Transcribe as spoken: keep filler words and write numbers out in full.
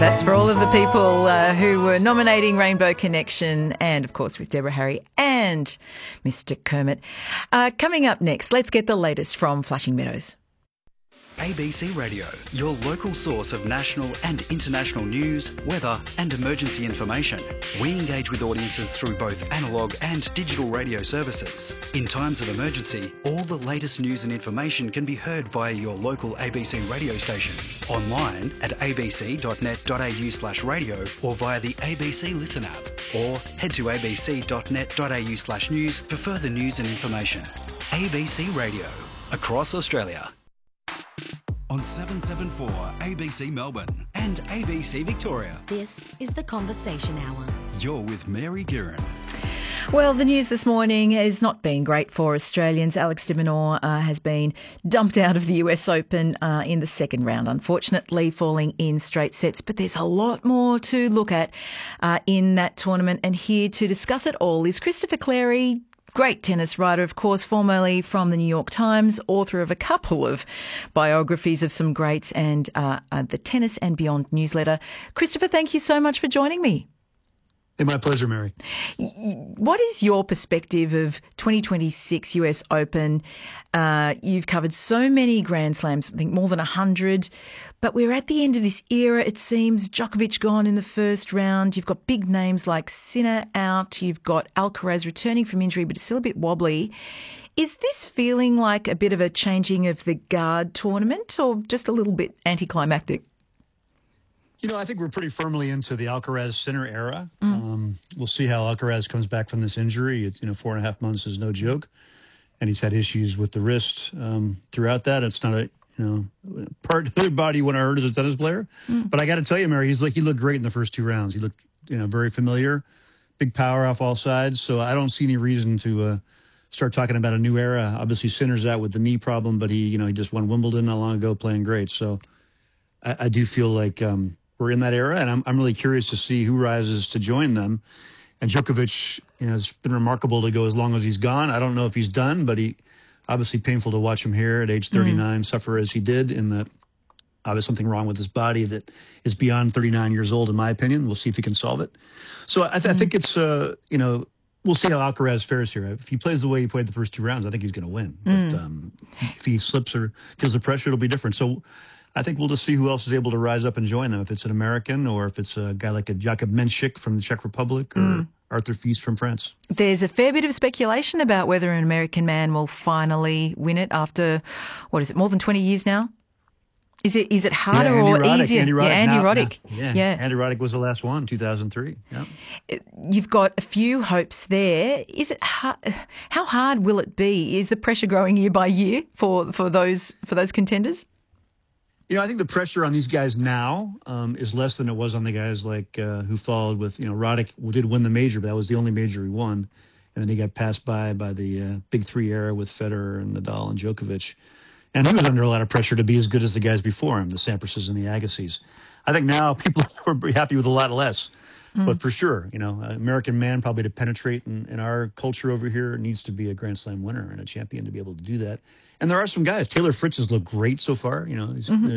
That's for all of the people uh, who were nominating Rainbow Connection and, of course, with Deborah Harry and Mister Kermit. Uh, coming up next, let's get the latest from Flushing Meadows. A B C Radio, your local source of national and international news, weather and emergency information. We engage with audiences through both analogue and digital radio services. In times of emergency, all the latest news and information can be heard via your local A B C radio station, online at abc.net.au slash radio or via the A B C Listen app, or head to abc.net.au slash news for further news and information. A B C Radio, across Australia. On seven seventy-four A B C Melbourne and A B C Victoria. This is the Conversation Hour. You're with Mary Guerin. Well, the news this morning has not been great for Australians. Alex de Minaur uh, has been dumped out of the U S Open uh, in the second round, unfortunately falling in straight sets. But there's a lot more to look at uh, in that tournament. And here to discuss it all is Christopher Clarey, great tennis writer, of course, formerly from the New York Times, author of a couple of biographies of some greats and uh, uh, the Tennis and Beyond newsletter. Christopher, thank you so much for joining me. Hey, my pleasure, Mary. What is your perspective of twenty twenty-six U S Open? Uh, you've covered so many Grand Slams, I think more than one hundred, but we're at the end of this era, it seems. Djokovic gone in the first round. You've got big names like Sinner out. You've got Alcaraz returning from injury, but it's still a bit wobbly. Is this feeling like a bit of a changing of the guard tournament or just a little bit anticlimactic? You know, I think we're pretty firmly into the Alcaraz Sinner era. Mm. Um, we'll see how Alcaraz comes back from this injury. It's, you know, four and a half months is no joke. And he's had issues with the wrist um, throughout that. It's not a, you know, part of their body you want to hurt as a tennis player. Mm. But I got to tell you, Mary, he's like, he looked great in the first two rounds. He looked, you know, very familiar, big power off all sides. So I don't see any reason to uh, start talking about a new era. Obviously, Sinner's out with the knee problem, but he, you know, he just won Wimbledon not long ago playing great. So I, I do feel like um, we're in that era, and I'm I'm really curious to see who rises to join them. And Djokovic, you know, it's been remarkable to go as long as he's gone. I don't know if he's done, but he obviously painful to watch him here at age thirty-nine mm. suffer as he did. In that, obviously something wrong with his body that is beyond thirty-nine years old, in my opinion. We'll see if he can solve it. So I, th- mm. I think it's uh, you know, we'll see how Alcaraz fares here. If he plays the way he played the first two rounds, I think he's going to win. Mm. But um, if he slips or feels the pressure, it'll be different. So I think we'll just see who else is able to rise up and join them. If it's an American or if it's a guy like a Jakub Menšik from the Czech Republic or mm. Arthur Fils from France. There's a fair bit of speculation about whether an American man will finally win it after, what is it, more than twenty years now? Is it is it harder yeah, or Roddick, easier? Andy Roddick. Yeah, Andy now, Roddick. Now, yeah. yeah, Andy Roddick was the last one, two thousand three. Yeah. You've got a few hopes there. Is it hard, how hard will it be? Is the pressure growing year by year for, for those for those contenders? You know, I think the pressure on these guys now um, is less than it was on the guys like uh, who followed with, you know, Roddick did win the major, but that was the only major he won. And then he got passed by by the uh, big three era with Federer and Nadal and Djokovic. And he was under a lot of pressure to be as good as the guys before him, the Sampras's and the Agassi's. I think now people are pretty happy with a lot less. Mm. But for sure, you know, an American man probably to penetrate in, in our culture over here needs to be a Grand Slam winner and a champion to be able to do that. And there are some guys. Taylor Fritz has looked great so far. You know, he's, mm-hmm.